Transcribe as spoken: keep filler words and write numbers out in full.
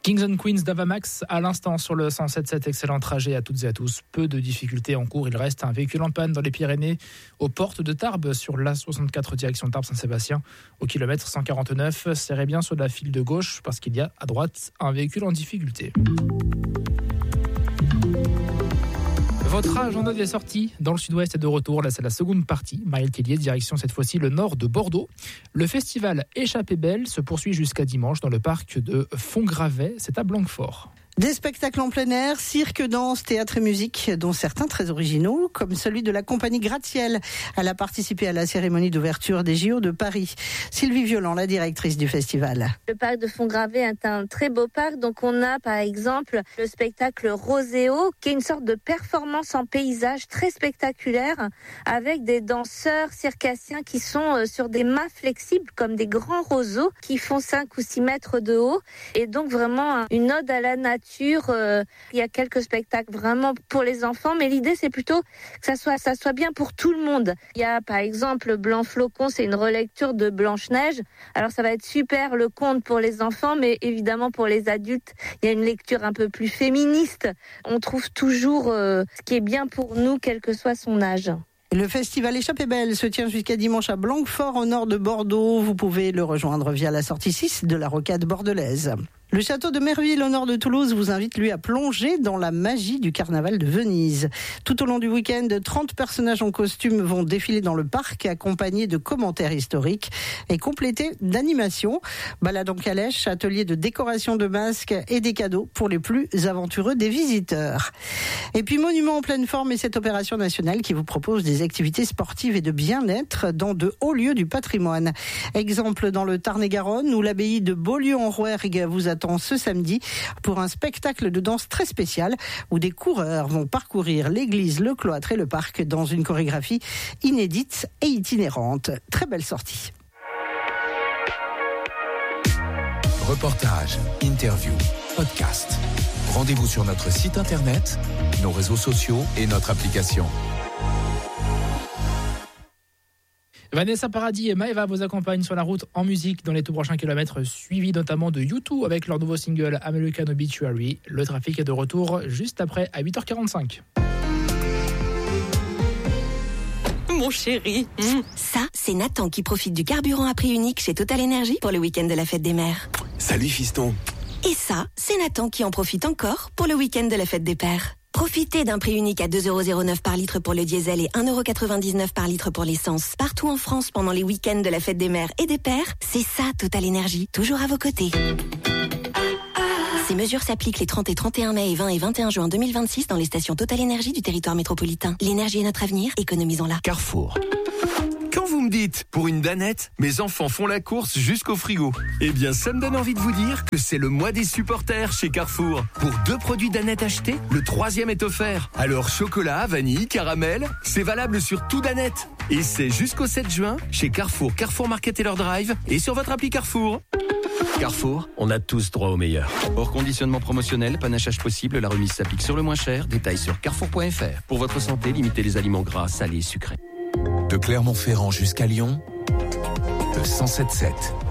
Kings and Queens d'Avamax à l'instant sur le cent sept sept. Excellent trajet à toutes et à tous. Peu de difficultés en cours. Il reste un véhicule en panne dans les Pyrénées aux portes de Tarbes sur l'A soixante-quatre direction Tarbes-Saint-Sébastien au kilomètre cent quarante-neuf. Serrez bien sur la file de gauche parce qu'il y a à droite un véhicule en difficulté. Votre agenda des sorties dans le sud-ouest est de retour. Là, c'est la seconde partie. Maëlle Tellier, direction cette fois-ci le nord de Bordeaux. Le festival Échappée Belle se poursuit jusqu'à dimanche dans le parc de Fontgravet. C'est à Blanquefort. Des spectacles en plein air, cirque, danse, théâtre et musique, dont certains très originaux, comme celui de la compagnie Gratte-Ciel. Elle a participé à la cérémonie d'ouverture des J O de Paris. Sylvie Violent, la directrice du festival. Le parc de Fontgravet est un très beau parc. Donc on a par exemple le spectacle Roséo, qui est une sorte de performance en paysage très spectaculaire, avec des danseurs circassiens qui sont sur des mâts flexibles, comme des grands roseaux, qui font cinq ou six mètres de haut. Et donc vraiment une ode à la nature. Euh, il y a quelques spectacles vraiment pour les enfants, mais l'idée c'est plutôt que ça soit, ça soit bien pour tout le monde. Il y a par exemple Blanc Flocon, c'est une relecture de Blanche-Neige. Alors ça va être super le conte pour les enfants, mais évidemment pour les adultes, il y a une lecture un peu plus féministe. On trouve toujours euh, ce qui est bien pour nous, quel que soit son âge. Le festival Échappée Belle se tient jusqu'à dimanche à Blanquefort, au nord de Bordeaux. Vous pouvez le rejoindre via la sortie six de la rocade bordelaise. Le château de Merville, au nord de Toulouse, vous invite, lui, à plonger dans la magie du carnaval de Venise. Tout au long du week-end, trente personnages en costume vont défiler dans le parc, accompagnés de commentaires historiques et complétés d'animations. Balade en calèche, atelier de décoration de masques et des cadeaux pour les plus aventureux des visiteurs. Et puis, Monument en pleine forme est cette opération nationale qui vous propose des activités sportives et de bien-être dans de hauts lieux du patrimoine. Exemple dans le Tarn-et-Garonne, où l'abbaye de Beaulieu-en-Rouergue vous attend ce samedi pour un spectacle de danse très spécial où des coureurs vont parcourir l'église, le cloître et le parc dans une chorégraphie inédite et itinérante. Très belle sortie. Reportages, interviews, podcasts. Rendez-vous sur notre site internet, nos réseaux sociaux et notre application. Vanessa Paradis et Maëva vous accompagnent sur la route en musique dans les tout prochains kilomètres, suivis notamment de U deux avec leur nouveau single American Obituary. Le trafic est de retour juste après à huit heures quarante-cinq. Mon chéri. Mmh. Ça, c'est Nathan qui profite du carburant à prix unique chez Total Energy pour le week-end de la fête des mères. Salut fiston. Et ça, c'est Nathan qui en profite encore pour le week-end de la fête des pères. Profitez d'un prix unique à deux euros zéro neuf par litre pour le diesel et un euro quatre-vingt-dix-neuf par litre pour l'essence. Partout en France pendant les week-ends de la fête des mères et des pères, c'est ça Total Energy, toujours à vos côtés. Ces mesures s'appliquent les trente et trente et un mai et vingt et vingt et un juin deux mille vingt-six dans les stations Total Energy du territoire métropolitain. L'énergie est notre avenir, économisons-la. Carrefour. Quand vous me dites, pour une danette, mes enfants font la course jusqu'au frigo. Eh bien, ça me donne envie de vous dire que c'est le mois des supporters chez Carrefour. Pour deux produits danette achetés, le troisième est offert. Alors, chocolat, vanille, caramel, c'est valable sur tout danette. Et c'est jusqu'au sept juin chez Carrefour, Carrefour Market et leur Drive et sur votre appli Carrefour. Carrefour, on a tous droit au meilleur. Hors conditionnement promotionnel, panachage possible, la remise s'applique sur le moins cher. Détails sur carrefour point f r. Pour votre santé, limitez les aliments gras, salés, sucrés. De Clermont-Ferrand jusqu'à Lyon, le cent sept sept.